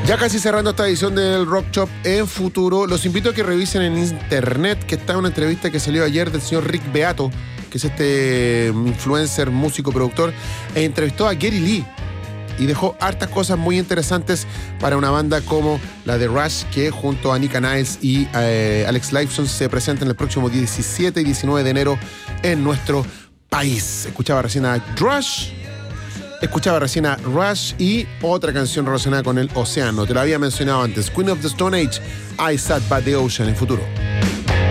Ya casi cerrando esta edición del Rock Shop en Futuro, los invito a que revisen en internet que está una entrevista que salió ayer del señor Rick Beato, que es este influencer, músico, productor, e entrevistó a Geddy Lee y dejó hartas cosas muy interesantes para una banda como la de Rush, que junto a Nika Niles y Alex Lifeson se presentan el próximo 17 y 19 de enero en nuestro país. Escuchaba recién a Rush y otra canción relacionada con el océano. Te la había mencionado antes. Queen of the Stone Age, I Sat by the Ocean en Futuro.